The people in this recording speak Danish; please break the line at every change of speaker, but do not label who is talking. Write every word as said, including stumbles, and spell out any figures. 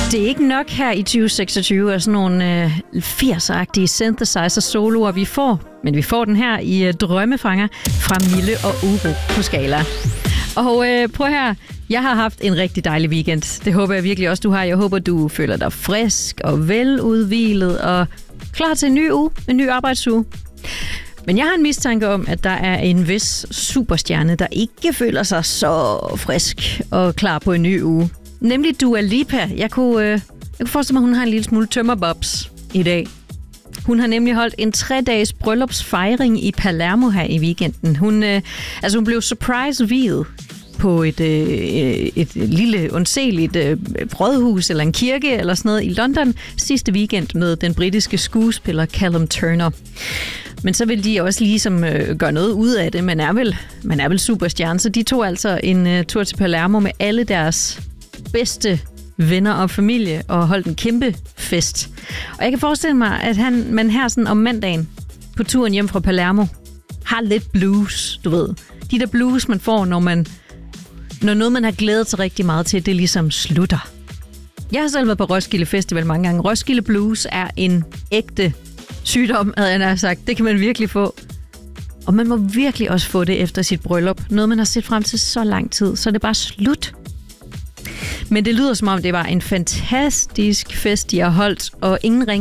Det er ikke nok her i tyve seksogtyve af sådan nogle øh, firserne-agtige synthesizer-soloer, vi får. Men vi får den her i øh, Drømmefanger fra Mille og Uro på Skala. Og øh, prøv her. Jeg har haft en rigtig dejlig weekend. Det håber jeg virkelig også, du har. Jeg håber, du føler dig frisk og veludhvilet og klar til en ny uge, en ny arbejdsuge. Men jeg har en mistanke om, at der er en vis superstjerne, der ikke føler sig så frisk og klar på en ny uge. Nemlig Dua Lipa. Jeg kunne, øh, jeg kunne forestille mig, at hun har en lille smule tømmerbobs i dag. Hun har nemlig holdt en tre-dages bryllupsfejring i Palermo her i weekenden. Hun, øh, altså hun blev surprise-viet på et, øh, et lille, undseligt øh, rådhus eller en kirke eller sådan noget i London sidste weekend med den britiske skuespiller Callum Turner. Men så vil de også ligesom øh, gøre noget ud af det. Man er vel, man er vel superstjerne, så de tog altså en øh, tur til Palermo med alle deres bedste venner og familie og holdt en kæmpe fest. Og jeg kan forestille mig, at han, man her sådan om mandagen på turen hjem fra Palermo har lidt blues, du ved. De der blues, man får, når man når noget, man har glædet sig rigtig meget til, det ligesom slutter. Jeg har selv været på Roskilde Festival mange gange. Roskilde Blues er en ægte sygdom, havde jeg sagt. Det kan man virkelig få. Og man må virkelig også få det efter sit bryllup. Noget, man har set frem til så lang tid, så er det bare slut. Men det lyder som om, det var en fantastisk fest, de har holdt, og ingen ring